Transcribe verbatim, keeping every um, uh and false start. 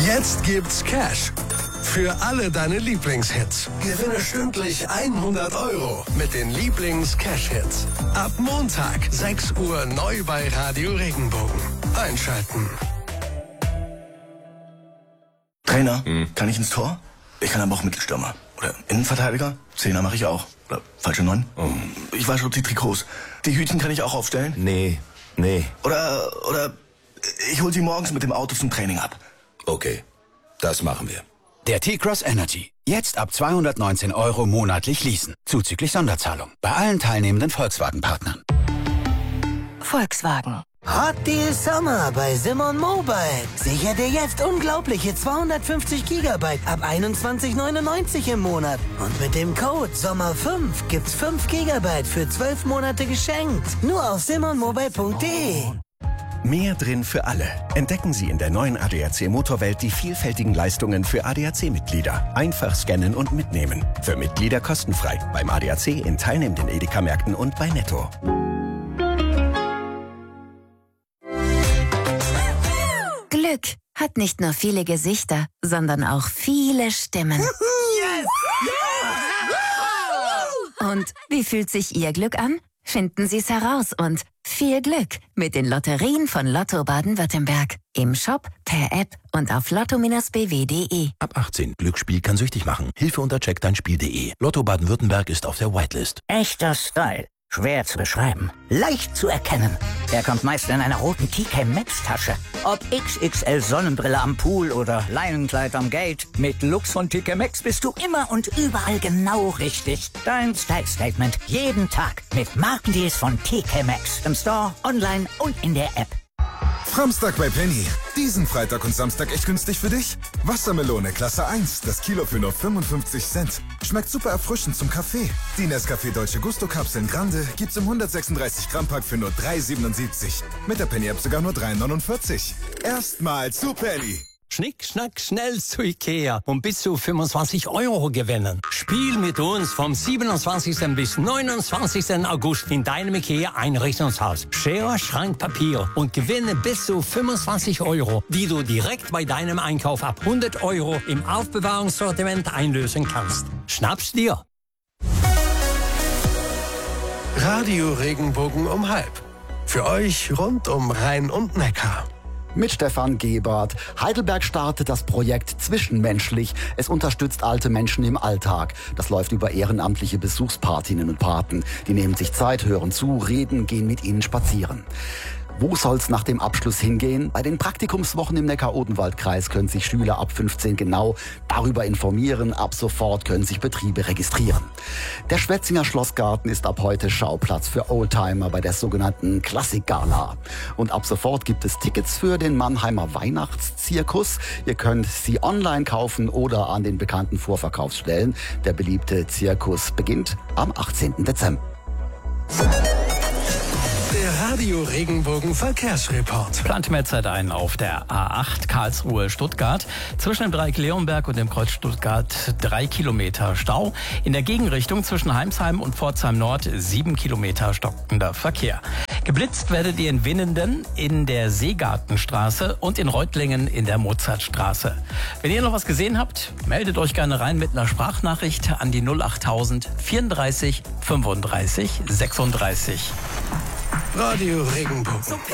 Jetzt gibt's Cash für alle deine Lieblingshits. Gewinne stündlich hundert Euro mit den Lieblings-Cash-Hits. Ab Montag, sechs Uhr, neu bei Radio Regenbogen. Einschalten. Trainer, hm. kann ich ins Tor? Ich kann aber auch Mittelstürmer. Oder Innenverteidiger? Zehner mache ich auch. Oder falsche Neun? Oh. Ich wasche die Trikots. Die Hütchen kann ich auch aufstellen? Nee, nee. Oder, oder ich hol sie morgens mit dem Auto zum Training ab. Okay, das machen wir. Der T-Cross Energy. Jetzt ab zweihundertneunzehn Euro monatlich leasen. Zuzüglich Sonderzahlung. Bei allen teilnehmenden Volkswagen-Partnern. Volkswagen. Hot Deal Summer bei Simon Mobile. Sicher dir jetzt unglaubliche zweihundertfünfzig Gigabyte ab einundzwanzig neunundneunzig im Monat. Und mit dem Code Sommer fünf gibt's fünf Gigabyte für zwölf Monate geschenkt. Nur auf simon mobile punkt de. Mehr drin für alle. Entdecken Sie in der neuen A D A C Motorwelt die vielfältigen Leistungen für A D A C-Mitglieder. Einfach scannen und mitnehmen. Für Mitglieder kostenfrei. Beim A D A C in teilnehmenden Edeka-Märkten und bei Netto. Glück hat nicht nur viele Gesichter, sondern auch viele Stimmen. Yes! Und wie fühlt sich Ihr Glück an? Finden Sie es heraus und viel Glück mit den Lotterien von Lotto Baden-Württemberg. Im Shop, per App und auf lotto b w punkt de. Ab achtzehn. Glücksspiel kann süchtig machen. Hilfe unter check dein spiel punkt de. Lotto Baden-Württemberg ist auf der Whitelist. Echter Style. Schwer zu beschreiben. Leicht zu erkennen. Er kommt meist in einer roten T K Maxx Tasche. Ob X X L Sonnenbrille am Pool oder Leinenkleid am Gate. Mit Looks von T K Maxx bist du immer und überall genau richtig. Dein Style Statement. Jeden Tag. Mit Markendeals von T K Maxx. Im Store, online und in der App. Samstag bei Penny. Diesen Freitag und Samstag echt günstig für dich? Wassermelone Klasse eins, das Kilo für nur fünfundfünfzig Cent. Schmeckt super erfrischend zum Kaffee. Die Nescafé Dolce Gusto Kapseln Grande gibt's im hundertsechsunddreißig Gramm Pack für nur drei siebenundsiebzig. Mit der Penny App sogar nur drei neunundvierzig. Erstmal zu Penny. Schnick, schnack, schnell zu Ikea und bis zu fünfundzwanzig Euro gewinnen. Spiel mit uns vom siebenundzwanzigsten bis neunundzwanzigsten August in deinem Ikea Einrichtungshaus. Schere, Schrank, Papier und gewinne bis zu fünfundzwanzig Euro, die du direkt bei deinem Einkauf ab hundert Euro im Aufbewahrungssortiment einlösen kannst. Schnapp's dir! Radio Regenbogen um halb. Für euch rund um Rhein und Neckar. Mit Stefan Gebert. Heidelberg startet das Projekt Zwischenmenschlich. Es unterstützt alte Menschen im Alltag. Das läuft über ehrenamtliche Besuchspatinnen und Paten. Die nehmen sich Zeit, hören zu, reden, gehen mit ihnen spazieren. Wo soll's nach dem Abschluss hingehen? Bei den Praktikumswochen im Neckar-Odenwald-Kreis können sich Schüler ab fünfzehn genau darüber informieren. Ab sofort können sich Betriebe registrieren. Der Schwetzinger Schlossgarten ist ab heute Schauplatz für Oldtimer bei der sogenannten Klassikgala. Und ab sofort gibt es Tickets für den Mannheimer Weihnachtszirkus. Ihr könnt sie online kaufen oder an den bekannten Vorverkaufsstellen. Der beliebte Zirkus beginnt am achtzehnten Dezember. Der Radio Regenbogen Verkehrsreport. Plant Metzert ein auf der A acht Karlsruhe-Stuttgart. Zwischen dem Dreieck Leonberg und dem Kreuz Stuttgart drei Kilometer Stau. In der Gegenrichtung zwischen Heimsheim und Pforzheim Nord sieben Kilometer stockender Verkehr. Geblitzt werdet ihr in Winnenden in der Seegartenstraße und in Reutlingen in der Mozartstraße. Wenn ihr noch was gesehen habt, meldet euch gerne rein mit einer Sprachnachricht an die null achttausend vierunddreißig fünfunddreißig sechsunddreißig. Radio Regenbogen.